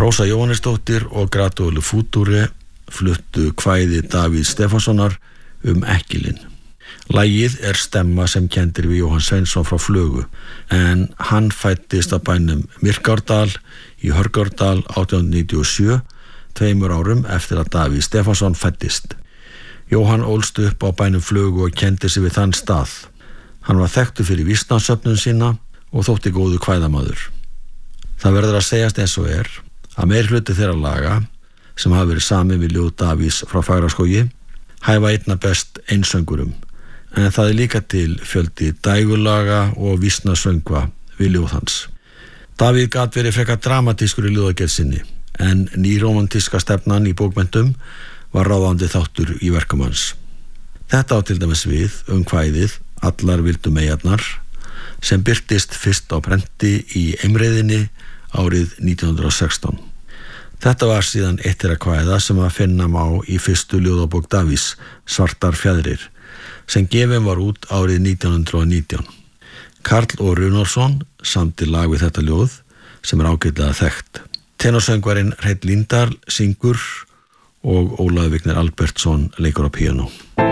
Rósa Jóhannesdóttir og Gradóli Futúri fluttu kvæði Davíð Stefánssonar Ekkilinn. Lagið stemma sem kendir við Jóhann Sveinsson frá Flögu, en hann fæddist á bænum Myrkárdal í Hörgárdal 1897, 2 árum eftir að Davíð Stefánsson fæddist. Jóhann ólst upp á bænum Flögu og kendi sig við þann stað. Hann var þekktur fyrir vísnasöfnun sína og þótti góðu kvæðamaður. Það verður að segjast eins og að meirihluti þeirra laga sem hafa verið samin við ljóð Davíðs frá Fagraskógi hæfa einna best einsöngurum, en það líka til fjöldi dægurlaga og vísnasöngva við ljóð hans. Davíð gat verið frekar dramatískur í ljóðagerð sinni, en nýrómantíska stefnan í bókmenntum var ráðandi þáttur í verkum hans. Þetta á til dæmis við kvæðið Allar vildu meyjarnar, sem birtist fyrst á prenti í Eimreiðinni árið 1916. Þetta var síðan eitt þeirra kvæða sem að finna má í fyrstu ljóðabók Davíðs, Svartar fjæðrir, sem gefin var út árið 1919. Karl O. Runólfsson samdi lag við þetta ljóð sem ágætlega þekkt. Tenorsöngvarinn Hreinn Líndal syngur og Ólafur Vignir Albertsson leikur á píanó.